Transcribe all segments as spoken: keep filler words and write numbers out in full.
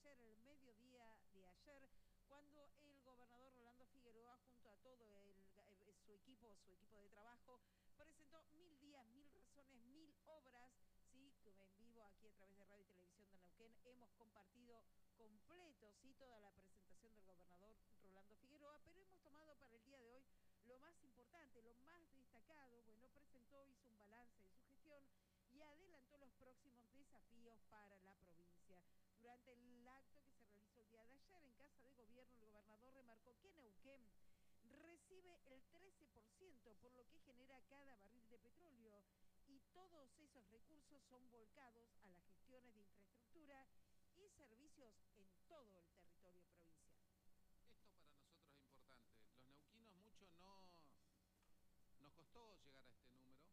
ayer, el mediodía de ayer, cuando el gobernador Rolando Figueroa, junto a todo el, el, su equipo, su equipo de trabajo, presentó mil días, mil razones, mil obras, ¿sí? Que en vivo aquí a través de Radio y Televisión de Neuquén hemos compartido completo, sí, toda la presentación del gobernador Rolando Figueroa, pero hemos tomado para el día de hoy lo más importante, lo más destacado. Bueno, presentó, hizo un balance de su gestión y adelantó los próximos desafíos para la provincia. Durante el acto que se realizó el día de ayer en Casa de Gobierno, el gobernador remarcó que Neuquén recibe el trece por ciento por lo que genera cada barril de petróleo y todos esos recursos son volcados a las gestiones de infraestructura y servicios en todo el territorio provincial. Esto para nosotros es importante. Los neuquinos mucho no... Nos costó llegar a este número.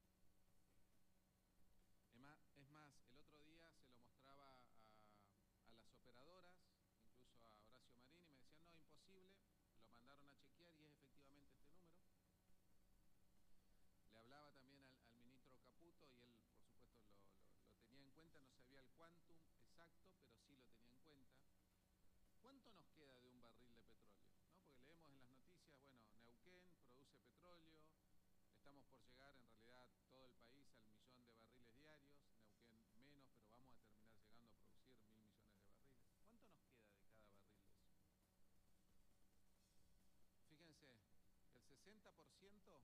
Es más, es más, el otro día se lo mostraba a, a las operadoras, incluso a Horacio Marín, y me decían, no, imposible. Lo mandaron a chequear y es efectivamente este número. Le hablaba también al, al ministro Caputo y él, por supuesto, lo, lo, lo tenía en cuenta. No sabía el quantum exacto, pero sí lo tenía en cuenta. ¿Cuánto nos queda de un barril de petróleo? ¿No? Porque leemos en las noticias, bueno, Neuquén produce petróleo, estamos por llegar en realidad todo el país al millón de barriles diarios, Neuquén menos, pero vamos a terminar llegando a producir mil millones de barriles. ¿Cuánto nos queda de cada barril de eso? Fíjense, el sesenta por ciento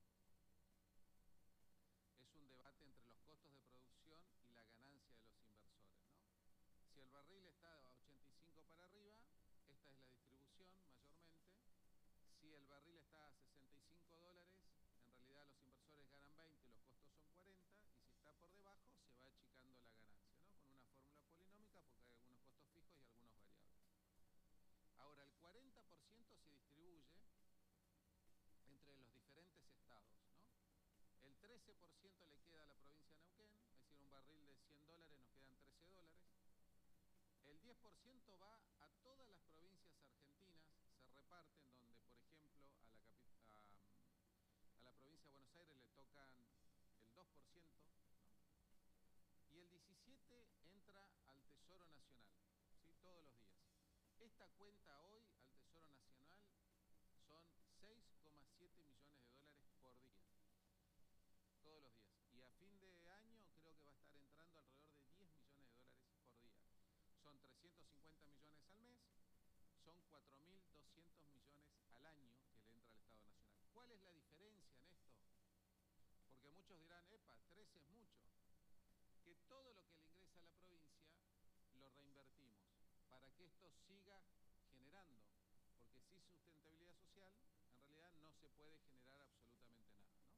es un debate entre los costos de producción y la ganancia de los inversores, ¿no? Si el barril está a ochenta y cinco para arriba, esta es la distribución mayormente. Si el barril está a sesenta y cinco dólares, en realidad los inversores ganan veinte, los costos son cuarenta, y si está por debajo se va achicando la ganancia, ¿no? Con una fórmula polinómica porque hay algunos costos fijos y algunos variables. Ahora, el cuarenta por ciento se distribuye entre los diferentes estados, ¿no? El trece por ciento le queda a la provincia de Neuquén, es decir, un barril de cien dólares nos quedan trece dólares. El diez por ciento va a todas las provincias argentinas, se reparten donde, por ejemplo, a la, a, a la provincia de Buenos Aires le tocan el dos por ciento, ¿no? Y el diecisiete por ciento entra al Tesoro Nacional, ¿sí? Todos los días. Esta cuenta hoy al Tesoro Nacional son seis coma siete millones de dólares por día, todos los días. Y a fin de año creo que va a estar entrando alrededor de diez millones de dólares por día. Son trescientos cincuenta millones al mes, son cuatro mil doscientos millones al año que le entra al Estado Nacional. ¿Cuál es la diferencia en esto? Porque muchos dirán, epa, trece es mucho. Que todo lo que le ingresa a la provincia lo reinvertimos para que esto siga generando. Porque sin sustentabilidad social, en realidad no se puede generar absolutamente nada, ¿no?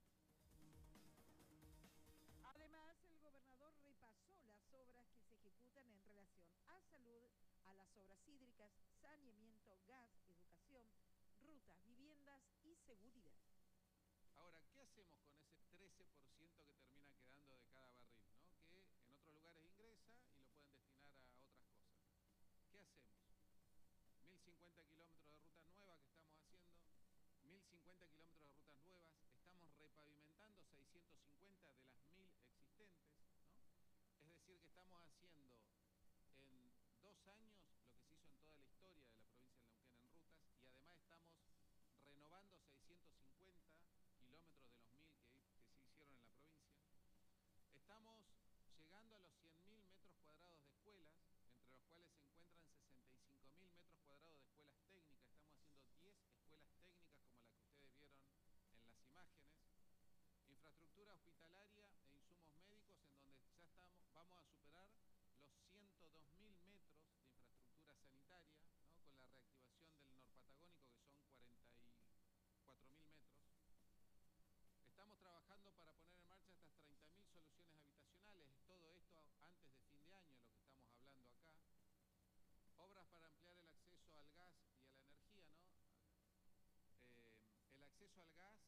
Además, el gobernador repasó las obras que se ejecutan en relación a salud, a las obras hídricas, saneamiento, gas, educación, rutas, viviendas y seguridad. Ahora, ¿qué hacemos con ese trece por ciento que termina quedando de cada barril, ¿no? Que en otros lugares ingresa y lo pueden destinar a otras cosas? ¿Qué hacemos? mil cincuenta kilómetros de ruta nueva que estamos haciendo, mil cincuenta kilómetros de rutas nuevas, estamos repavimentando seiscientos cincuenta de las mil existentes, ¿no? Es decir, que estamos haciendo en dos años lo que se hizo en toda la historia de la provincia de Neuquén en rutas, y además estamos renovando seiscientos cincuenta kilómetros de los mil que, que se hicieron en la provincia. Estamos llegando a los cien mil metros cuadrados de escuelas, entre los cuales se encuentran sesenta y cinco mil metros cuadrados de escuelas técnicas. Estamos haciendo diez escuelas técnicas como la que ustedes vieron en las imágenes. Infraestructura hospitalaria e insumos médicos, en donde ya estamos, vamos a superar los ciento dos mil metros de infraestructura sanitaria, ¿no? Con la reactivación del norpatagónico, que son cuarenta y cuatro mil metros. Estamos trabajando para poner en marcha estas treinta mil soluciones habitacionales, todo esto antes de fin de año, lo que estamos hablando acá. Obras para ampliar el acceso al gas y a la energía, ¿no? Eh, el acceso al gas